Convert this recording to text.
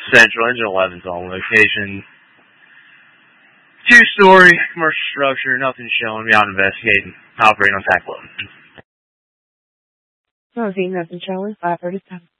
Central, Engine 11's on location. 2-story, commercial structure, nothing showing. We out investigating. Operating on tack load. Nothing showing. 537.